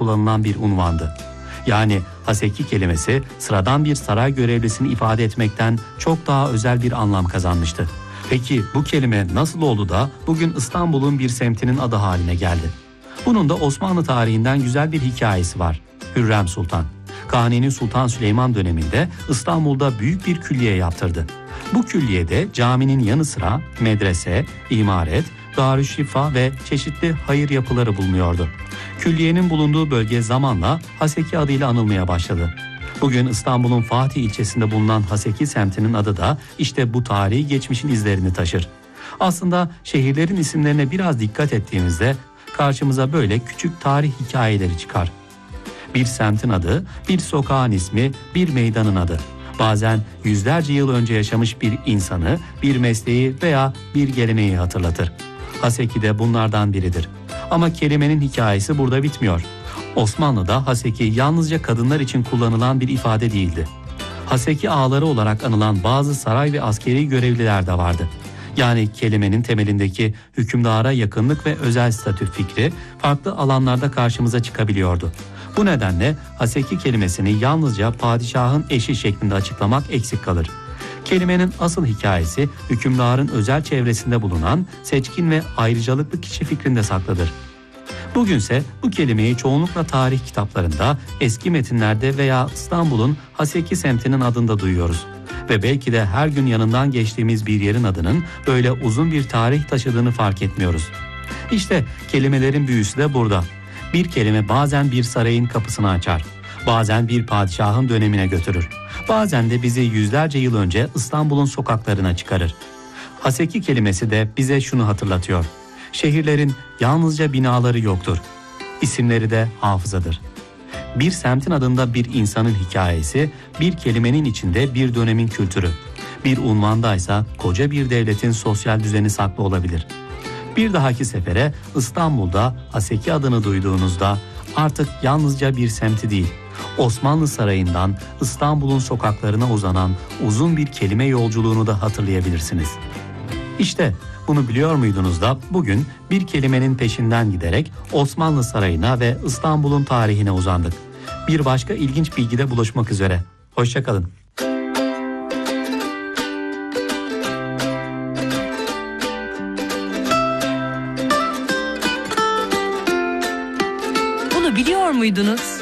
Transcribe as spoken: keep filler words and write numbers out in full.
kullanılan bir unvandı. Yani Haseki kelimesi sıradan bir saray görevlisini ifade etmekten çok daha özel bir anlam kazanmıştı. Peki bu kelime nasıl oldu da bugün İstanbul'un bir semtinin adı haline geldi? Bunun da Osmanlı tarihinden güzel bir hikayesi var. Hürrem Sultan, Kanuni Sultan Süleyman döneminde İstanbul'da büyük bir külliye yaptırdı. Bu külliyede caminin yanı sıra medrese, imaret, darüşşifa ve çeşitli hayır yapıları bulunuyordu. Külliyenin bulunduğu bölge zamanla Haseki adıyla anılmaya başladı. Bugün İstanbul'un Fatih ilçesinde bulunan Haseki semtinin adı da işte bu tarihi geçmişin izlerini taşır. Aslında şehirlerin isimlerine biraz dikkat ettiğimizde karşımıza böyle küçük tarih hikayeleri çıkar. Bir semtin adı, bir sokağın ismi, bir meydanın adı. Bazen yüzlerce yıl önce yaşamış bir insanı, bir mesleği veya bir geleneği hatırlatır. Haseki de bunlardan biridir. Ama kelimenin hikayesi burada bitmiyor. Osmanlı'da Haseki yalnızca kadınlar için kullanılan bir ifade değildi. Haseki ağaları olarak anılan bazı saray ve askeri görevliler de vardı. Yani kelimenin temelindeki hükümdara yakınlık ve özel statü fikri farklı alanlarda karşımıza çıkabiliyordu. Bu nedenle Haseki kelimesini yalnızca padişahın eşi şeklinde açıklamak eksik kalır. Kelimenin asıl hikayesi hükümdarın özel çevresinde bulunan seçkin ve ayrıcalıklı kişi fikrinde saklıdır. Bugünse bu kelimeyi çoğunlukla tarih kitaplarında, eski metinlerde veya İstanbul'un Haseki semtinin adında duyuyoruz. Ve belki de her gün yanından geçtiğimiz bir yerin adının böyle uzun bir tarih taşıdığını fark etmiyoruz. İşte kelimelerin büyüsü de burada. Bir kelime bazen bir sarayın kapısını açar, bazen bir padişahın dönemine götürür, bazen de bizi yüzlerce yıl önce İstanbul'un sokaklarına çıkarır. Haseki kelimesi de bize şunu hatırlatıyor: şehirlerin yalnızca binaları yoktur, isimleri de hafızadır. Bir semtin adında bir insanın hikayesi, bir kelimenin içinde bir dönemin kültürü, bir unvandaysa koca bir devletin sosyal düzeni saklı olabilir. Bir dahaki sefere İstanbul'da Haseki adını duyduğunuzda artık yalnızca bir semti değil, Osmanlı Sarayı'ndan İstanbul'un sokaklarına uzanan uzun bir kelime yolculuğunu da hatırlayabilirsiniz. İşte bunu biliyor muydunuz da bugün bir kelimenin peşinden giderek Osmanlı Sarayı'na ve İstanbul'un tarihine uzandık. Bir başka ilginç bilgide buluşmak üzere. Hoşça kalın. Bunu biliyor muydunuz?